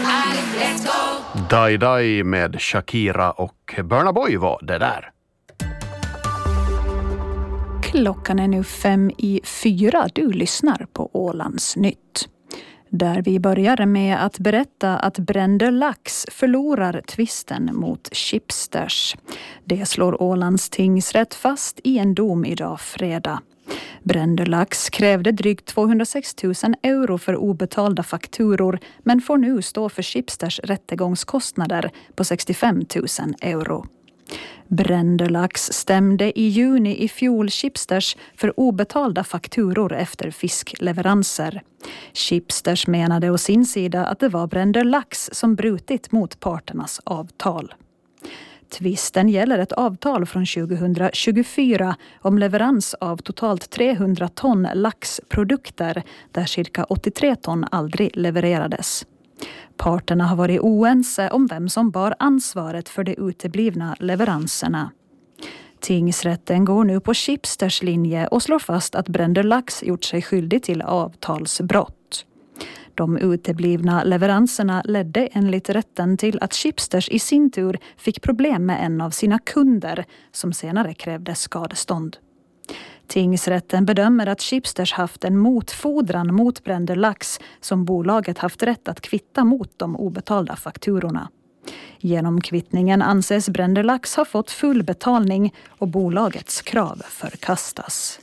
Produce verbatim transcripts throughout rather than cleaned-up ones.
Die Die med Shakira och Burna Boy var det där. Klockan är nu fem i fyra. Du lyssnar på Ålands Nytt. Där vi börjar med att berätta att Brender Lax förlorar tvisten mot Schibsters. Det slår Ålands tingsrätt fast i en dom idag fredag. Brender Lax krävde drygt tvåhundrasex tusen euro för obetalda fakturor men får nu stå för Schibsters rättegångskostnader på sextiofem tusen euro. Brender Lax stämde i juni i fjol Schibsters för obetalda fakturor efter fiskleveranser. Schibsters menade å sin sida att det var Brender Lax som brutit mot parternas avtal. Tvisten gäller ett avtal från tjugohundratjugofyra om leverans av totalt trehundra ton laxprodukter där cirka åttiotre ton aldrig levererades. Parterna har varit oense om vem som bar ansvaret för de uteblivna leveranserna. Tingsrätten går nu på Schibsters linje och slår fast att Brender Lax gjort sig skyldig till avtalsbrott. De uteblivna leveranserna ledde enligt rätten till att Schibsters i sin tur fick problem med en av sina kunder som senare krävde skadestånd. Tingsrätten bedömer att Schibsters haft en motfordran mot Brender Lax som bolaget haft rätt att kvitta mot de obetalda fakturorna. Genom kvittningen anses Brender Lax ha fått full betalning och bolagets krav förkastas.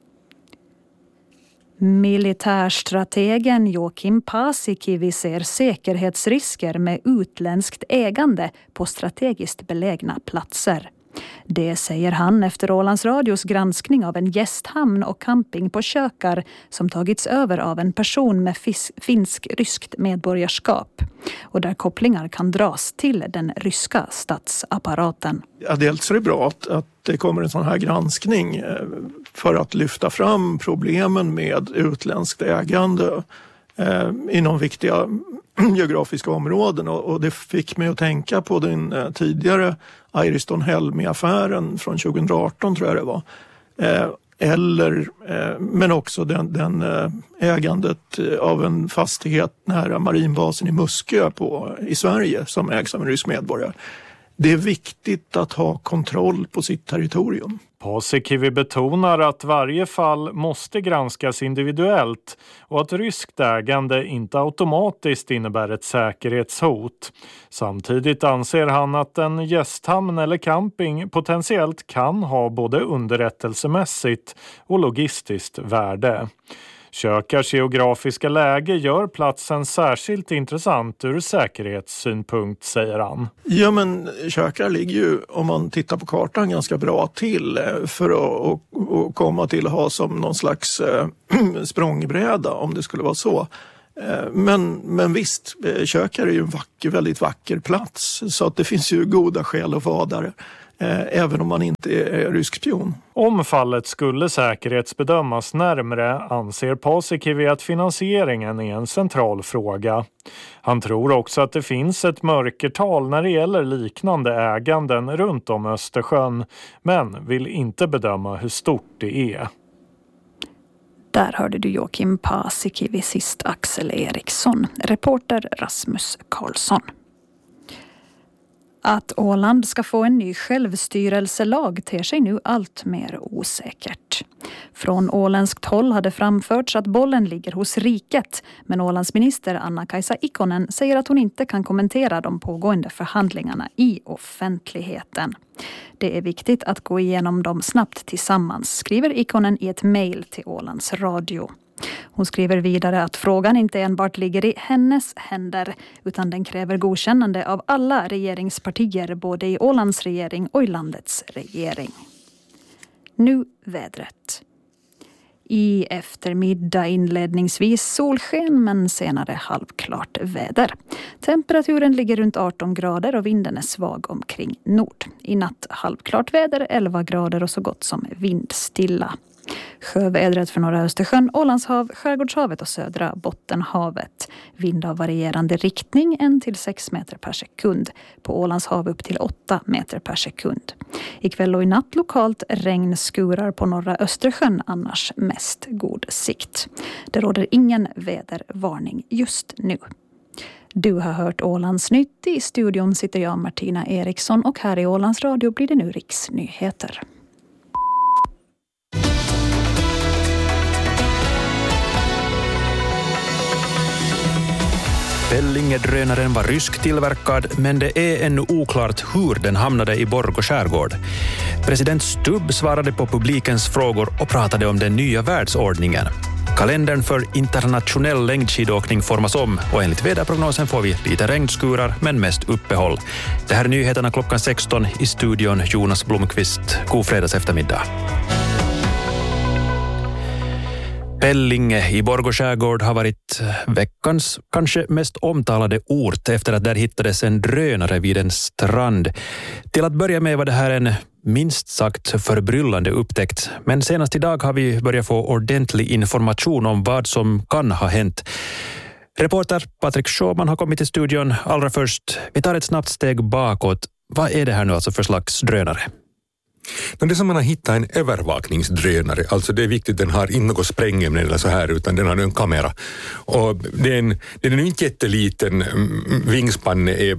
Militärstrategen Joakim Paasikivi ser säkerhetsrisker med utländskt ägande på strategiskt belägna platser. Det säger han efter Ålands Radios granskning av en gästhamn och camping på Kökar som tagits över av en person med finsk-ryskt medborgarskap och där kopplingar kan dras till den ryska statsapparaten. Ja, dels är det bra att, att det kommer en sån här granskning för att lyfta fram problemen med utländskt ägande eh, inom viktiga geografiska områden och, och det fick mig att tänka på den eh, tidigare Iriston Helmi-affären från tjugohundraarton tror jag det var. Eh, eller, eh, men också den, den eh, ägandet av en fastighet nära marinbasen i Muskö på, i Sverige som ägs av en rysk medborgare. Det är viktigt att ha kontroll på sitt territorium. Paasikivi betonar att varje fall måste granskas individuellt och att ryskt ägande inte automatiskt innebär ett säkerhetshot. Samtidigt anser han att en gästhamn eller camping potentiellt kan ha både underrättelsemässigt och logistiskt värde. Kökars geografiska läge gör platsen särskilt intressant ur säkerhetssynpunkt, säger han. Ja, men Kökar ligger ju, om man tittar på kartan, ganska bra till för att och, och komma till att ha som någon slags äh, språngbräda om det skulle vara så. Men, men visst, Kökar är ju en vacker, väldigt vacker plats så att det finns ju goda skäl att vara där. Även om man inte är rysk spion. Om fallet skulle säkerhetsbedömas närmare anser Paasikivi att finansieringen är en central fråga. Han tror också att det finns ett mörkertal när det gäller liknande äganden runt om Östersjön men vill inte bedöma hur stort det är. Där hörde du Joakim Paasikivi, sist Axel Eriksson, reporter Rasmus Karlsson. Att Åland ska få en ny självstyrelselag ter sig nu allt mer osäkert. Från åländskt håll hade framförts att bollen ligger hos riket, men Ålands minister Anna-Kaisa Ikonen säger att hon inte kan kommentera de pågående förhandlingarna i offentligheten. Det är viktigt att gå igenom dem snabbt tillsammans, skriver Ikonen i ett mejl till Ålands Radio. Hon skriver vidare att frågan inte enbart ligger i hennes händer utan den kräver godkännande av alla regeringspartier både i Ålands regering och i landets regering. Nu vädret. I eftermiddag inledningsvis solsken men senare halvklart väder. Temperaturen ligger runt arton grader och vinden är svag omkring nord. I natt halvklart väder, elva grader och så gott som vindstilla. Sjövädret för norra Östersjön, Ålandshav, Skärgårdshavet och södra Bottenhavet. Vind av varierande riktning en till sex meter per sekund. På Ålandshav upp till åtta meter per sekund. Ikväll och i natt lokalt regnskurar på norra Östersjön, annars mest god sikt. Det råder ingen vädervarning just nu. Du har hört Ålandsnytt. I studion sitter jag, Martina Eriksson, och här i Ålands Radio blir det nu riksnyheter. Pellinge-drönaren var rysktillverkad, men det är ännu oklart hur den hamnade i Borgå skärgård. President Stubb svarade på publikens frågor och pratade om den nya världsordningen. Kalendern för internationell längdskidåkning formas om och enligt väderprognosen får vi lite regnskurar men mest uppehåll. Det här är nyheterna klockan sexton, i studion Jonas Blomqvist. God fredags eftermiddag. Pellinge i Borgå skärgård har varit veckans kanske mest omtalade ort efter att där hittades en drönare vid en strand. Till att börja med var det här en minst sagt förbryllande upptäckt, men senast idag har vi börjat få ordentlig information om vad som kan ha hänt. Reporter Patrik Sjöman har kommit till studion. Allra först, vi tar ett snabbt steg bakåt. Vad är det här nu alltså för slags drönare? Det är som man har hittat en övervakningsdrönare, alltså det är viktigt, den har inte något sprängämne eller så här, utan den har en kamera. Och den, den är nu inte jätteliten, vingspannet är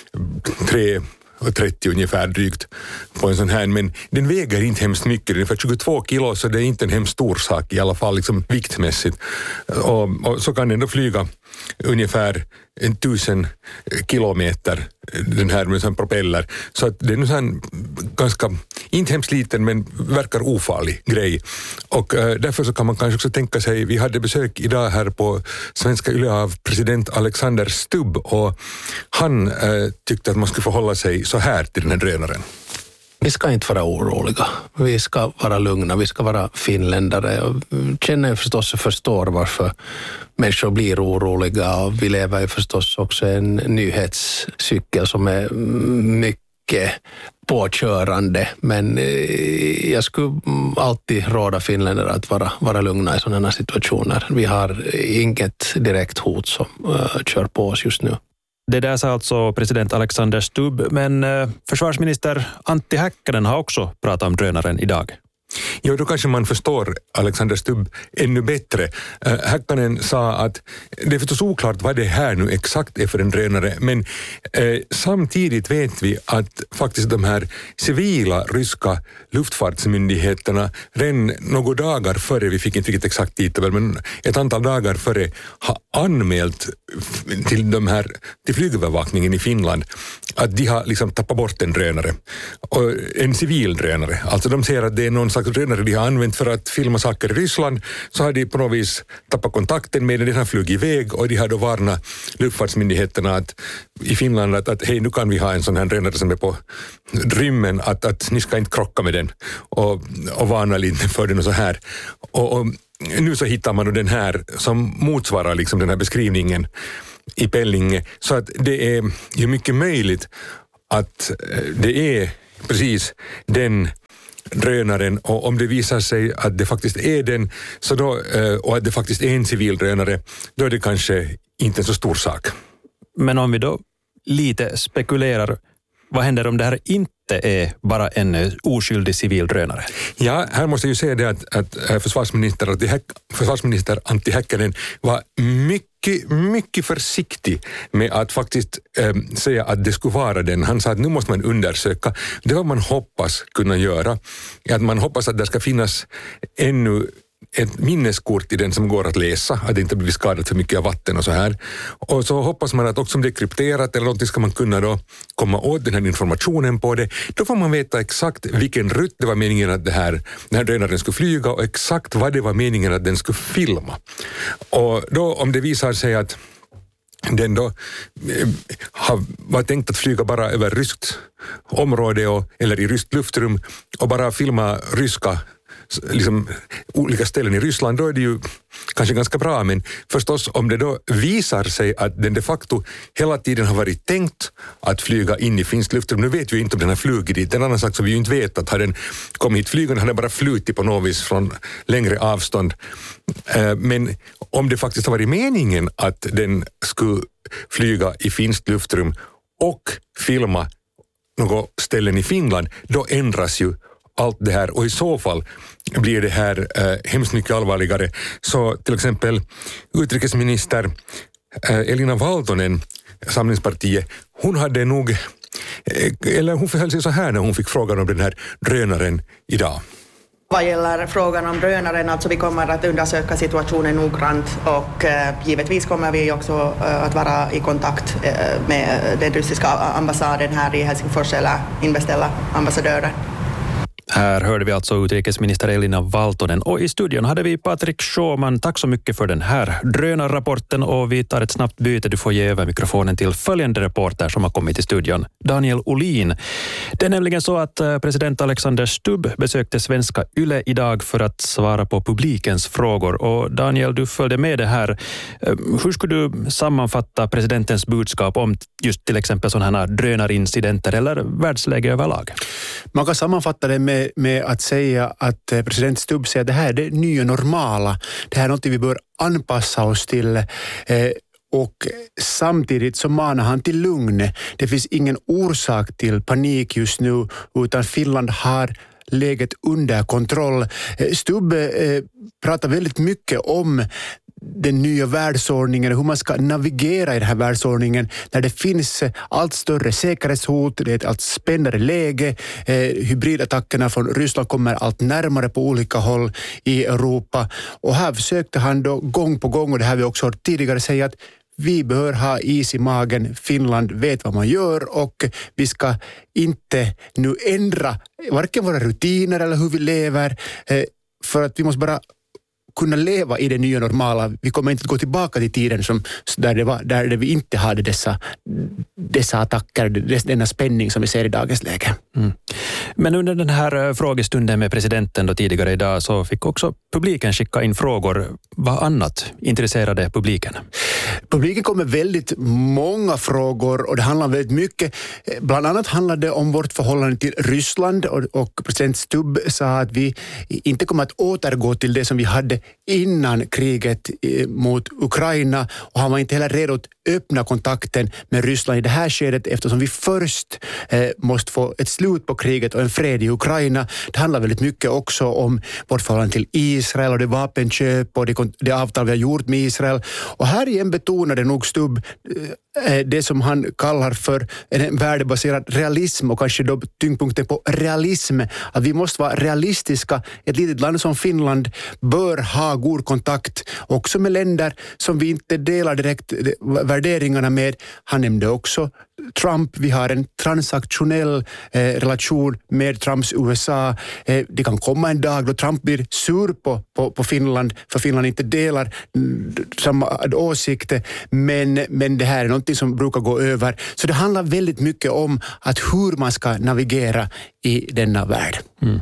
tre och trettio ungefär drygt på en sån här, men den väger inte hemskt mycket, den är för tjugotvå kilo, så det är inte en hemskt stor sak i alla fall liksom viktmässigt. Och, och så kan den då flyga ungefär en tusen kilometer, den här med en propeller, så att det är en ganska, inte hemskt liten men verkar ofarlig grej. Och äh, därför så kan man kanske också tänka sig, vi hade besök idag här på Svenska Yle av president Alexander Stubb, och han äh, tyckte att man skulle förhålla sig så här till den här drönaren. Vi ska inte vara oroliga. Vi ska vara lugna. Vi ska vara finländare. Och känner jag förstås och förstår varför människor blir oroliga. Och vi lever ju förstås också en nyhetscykel som är mycket påkörande. Men jag skulle alltid råda finländare att vara, vara lugna i sådana situationer. Vi har inget direkt hot som uh, kör på oss just nu. Det där sa alltså president Alexander Stubb, men eh, försvarsminister Antti Häkkänen har också pratat om drönaren idag. Ja, då kanske man förstår Alexander Stubb ännu bättre. Äh, Häkkänen sa att det är förstås oklart vad det här nu exakt är för en drönare, men äh, samtidigt vet vi att faktiskt de här civila ryska luftfartsmyndigheterna redan några dagar före, vi fick inte riktigt exakt tidtabell, men ett antal dagar före har anmält till de här, till flygövervakningen i Finland att de har liksom tappat bort en drönare, och en civil drönare. Alltså de ser att det är någon slags drönare de har använt för att filma saker i Ryssland, så har de på något vis tappat kontakten med den, den har flugit iväg, och de har då varnat luftfartsmyndigheterna att, i Finland att, att hej, nu kan vi ha en sån här drönare som är på rymmen, att, att ni ska inte krocka med den, och, och varna lite för den och så här. Och, och nu så hittar man då den här som motsvarar liksom den här beskrivningen i Pellinge, så att det är ju mycket möjligt att det är precis den drönaren, och om det visar sig att det faktiskt är den, så då, och att det faktiskt är en civil drönare, då är det kanske inte en så stor sak. Men om vi då lite spekulerar, vad händer om det här inte är bara en oskyldig civil drönare? Ja, här måste jag ju säga det att, att försvarsminister, försvarsminister Antti Häkkänen var mycket, mycket försiktig med att faktiskt äh, säga att det skulle vara den. Han sa att nu måste man undersöka. Det var man hoppas kunna göra. Att man hoppas att det ska finnas ännu ett minneskort i den som går att läsa, att det inte blir skadat för mycket av vatten och så här. Och så hoppas man att också om det är krypterat eller någonting ska man kunna då komma åt den här informationen på det. Då får man veta exakt vilken rutt det var meningen att det här, den här drönaren skulle flyga, och exakt vad det var meningen att den skulle filma. Och då om det visar sig att den då eh, har, var tänkt att flyga bara över ryskt område och, eller i ryskt luftrum och bara filma ryska liksom olika ställen i Ryssland, då är det ju kanske ganska bra, men förstås om det då visar sig att den de facto hela tiden har varit tänkt att flyga in i finskt luftrum. Nu vet vi ju inte om den har flugit dit. En annan sak som vi ju inte vet, att har den kommit hit flygande, har den bara flutit på något vis från längre avstånd. Men om det faktiskt har varit meningen att den skulle flyga i finskt luftrum och filma några ställen i Finland, då ändras ju allt det här, och i så fall blir det här eh, hemskt mycket allvarligare. Så till exempel utrikesminister Elina Valtonen, Samlingspartiet, hon hade nog, eller hon förhöll sig så här när hon fick frågan om den här drönaren idag. Vad gäller frågan om drönaren, alltså vi kommer att undersöka situationen noggrant och eh, givetvis kommer vi också eh, att vara i kontakt eh, med den ryska ambassaden här i Helsingfors eller inbeställa ambassadören. Här hörde vi alltså utrikesminister Elina Valtonen och i studion hade vi Patrik Sjöman. Tack så mycket för den här drönarrapporten och vi tar ett snabbt byte. Du får ge över mikrofonen till följande reporter som har kommit till studion. Daniel Olin. Det är nämligen så att president Alexander Stubb besökte svenska Yle idag för att svara på publikens frågor. Och Daniel, du följde med det här. Hur skulle du sammanfatta presidentens budskap om just till exempel sådana här drönarincidenter eller världsläge överlag? Man kan sammanfatta det med med att säga att president Stubb säger att det här är det nya normala. Det här är något vi bör anpassa oss till. Och samtidigt så manar han till lugn. Det finns ingen orsak till panik just nu utan Finland har läget under kontroll. Stubb pratar väldigt mycket om den nya världsordningen och hur man ska navigera i den här världsordningen när det finns allt större säkerhetshot, det är ett allt spännande läge, eh, hybridattackerna från Ryssland kommer allt närmare på olika håll i Europa och här försökte han då gång på gång, och det här vi också hört tidigare, säga att vi bör ha is i magen, Finland vet vad man gör och vi ska inte nu ändra varken våra rutiner eller hur vi lever eh, för att vi måste bara kunna leva i det nya normala. Vi kommer inte att gå tillbaka till tiden som, där, det var, där vi inte hade dessa, dessa attacker, denna spänning som vi ser i dagens läge. Mm. Men under den här frågestunden med presidenten då tidigare idag så fick också publiken skicka in frågor. Vad annat intresserade publiken? Publiken kom med väldigt många frågor och det handlar väldigt mycket. Bland annat handlade det om vårt förhållande till Ryssland och, och president Stubb sa att vi inte kommer att återgå till det som vi hade innan kriget mot Ukraina och han var inte heller redo att öppna kontakten med Ryssland i det här skedet eftersom vi först eh, måste få ett slut på kriget och en fred i Ukraina. Det handlar väldigt mycket också om vårt förhållande till Israel och det vapenköp och det, det avtal vi har gjort med Israel. Och här igen betonade nog Stubb eh, det som han kallar för en värdebaserad realism och kanske då tyngdpunkten på realism. Att vi måste vara realistiska. Ett litet land som Finland bör ha god kontakt också med länder som vi inte delar direkt värderingarna med. Han nämnde också Trump. Vi har en transaktionell eh, relation med Trumps U S A. Eh, det kan komma en dag då Trump blir sur på, på, på Finland för Finland inte delar mm, samma åsikt. Men, men det här är något som brukar gå över. Så det handlar väldigt mycket om att hur man ska navigera i denna värld. Mm.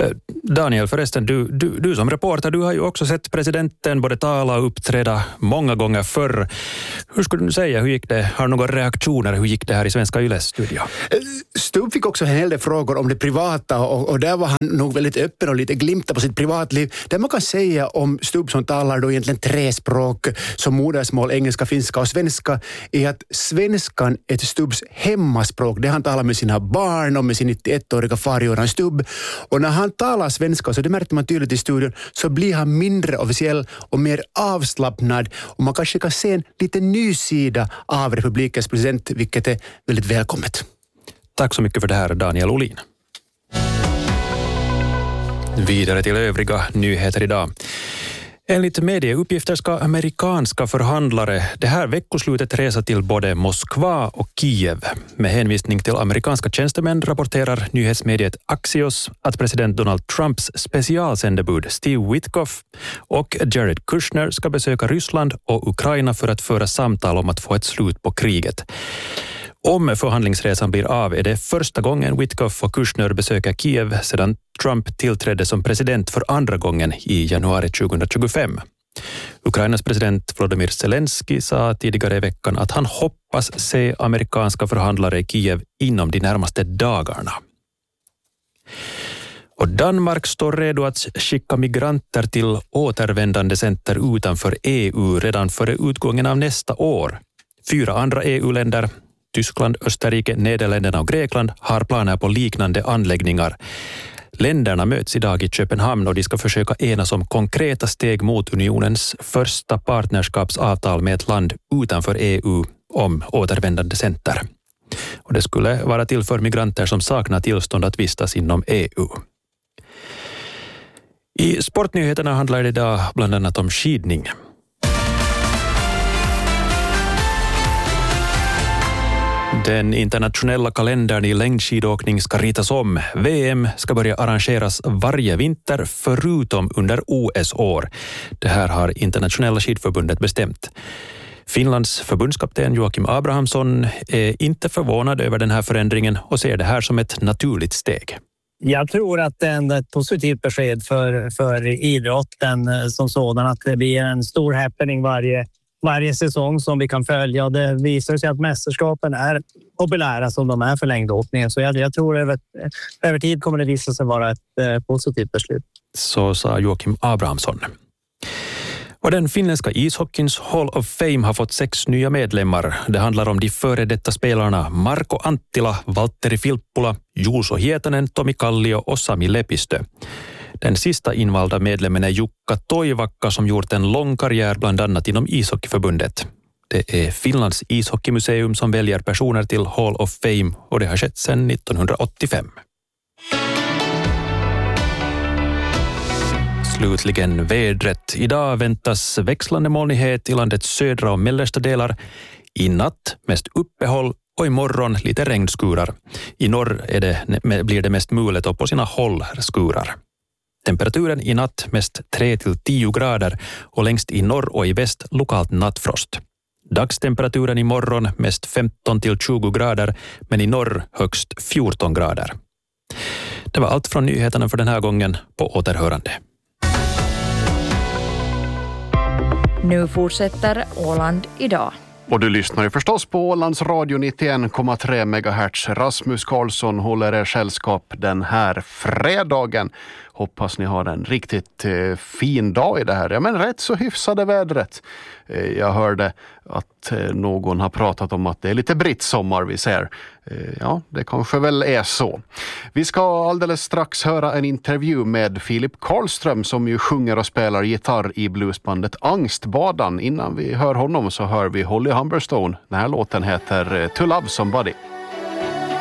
Daniel, förresten, du, du, du som reporter, du har ju också sett presidenten både tala och uppträda många gånger förr. Hur skulle du säga, hur gick det? Har du några reaktioner? Hur gick det här i Svenska Yles studio? Stubb fick också en hel del frågor om det privata och, och där var han nog väldigt öppen och lite glimta på sitt privatliv. Det man kan säga om Stubb som talar då egentligen tre språk som modersmål, engelska, finska och svenska är att svenskan är ett Stubbs hemmaspråk. Det han talar med sina barn och med sin nittioettåriga far Göran Stubb. Och när han talar svenska, så det märkte man tydligt i studion, så blir han mindre officiell och mer avslappnad. Och man kanske kan se en lite ny sida av republikens president, vilket är väldigt välkommet. Tack så mycket för det här, Daniel Olin. Vidare till övriga nyheter idag. Enligt medieuppgifter ska amerikanska förhandlare det här veckoslutet resa till både Moskva och Kiev. Med hänvisning till amerikanska tjänstemän rapporterar nyhetsmediet Axios att president Donald Trumps specialsändebud Steve Witkoff och Jared Kushner ska besöka Ryssland och Ukraina för att föra samtal om att få ett slut på kriget. Om förhandlingsresan blir av är det första gången Witkoff och Kushner besöker Kiev sedan Trump tillträdde som president för andra gången i januari tjugohundratjugofem. Ukrainas president Volodymyr Zelensky sa tidigare i veckan att han hoppas se amerikanska förhandlare i Kiev inom de närmaste dagarna. Och Danmark står redo att skicka migranter till återvändandecenter utanför E U redan före utgången av nästa år. Fyra andra E U-länder, Tyskland, Österrike, Nederländerna och Grekland har planer på liknande anläggningar. Länderna möts idag i Köpenhamn och de ska försöka enas om konkreta steg mot unionens första partnerskapsavtal med ett land utanför E U om återvändande center. Och det skulle vara till för migranter som saknar tillstånd att vistas inom E U. I sportnyheterna handlar det idag bland annat om skidning. Den internationella kalendern i längdskidåkning ska ritas om. V M ska börja arrangeras varje vinter förutom under O S-år. Det här har Internationella skidförbundet bestämt. Finlands förbundskapten Joakim Abrahamsson är inte förvånad över den här förändringen och ser det här som ett naturligt steg. Jag tror att det är ett positivt besked för, för idrotten som sådan, att det blir en stor happening varje, varje säsong som vi kan följa. Det visar sig att mästerskapen är populära som de är för längdåkningen. Så jag, jag tror över, över tid kommer det visa sig vara ett eh, positivt beslut. Så sa Joakim Abrahamsson. Och den finländska ishockeyns Hall of Fame har fått sex nya medlemmar. Det handlar om de före detta spelarna Marko Anttila, Valtteri Filppula, Juuso Hietanen, Tomi Kallio och Sami Lepistö. Den sista invalda medlemmen är Jukka Toivakka som gjort en lång karriär bland annat inom ishockeyförbundet. Det är Finlands ishockeymuseum som väljer personer till Hall of Fame och det har skett sedan nittonhundraåttiofem. Slutligen vädret. Idag väntas växlande molnighet i landets södra och mellersta delar. I natt mest uppehåll och imorgon lite regnskurar. I norr är det, blir det mest mulet och på sina håll skurar. Temperaturen i natt mest tre till tio grader och längst i norr och i väst lokalt nattfrost. Dagstemperaturen i morgon mest femton till tjugo grader men i norr högst fjorton grader. Det var allt från nyheterna för den här gången. På återhörande. Nu fortsätter Åland idag. Och du lyssnar ju förstås på Ålands radio nittioen komma tre megahertz. Rasmus Karlsson håller er sällskap den här fredagen. Hoppas ni har en riktigt eh, fin dag i det här. Ja, men rätt så hyfsade vädret. Eh, jag hörde att eh, någon har pratat om att det är lite brittsommar vi ser. Eh, ja, det kanske väl är så. Vi ska alldeles strax höra en intervju med Filip Karlström som ju sjunger och spelar gitarr i bluesbandet Angstbadan. Innan vi hör honom så hör vi Holly Humberstone. Den här låten heter To Love Somebody.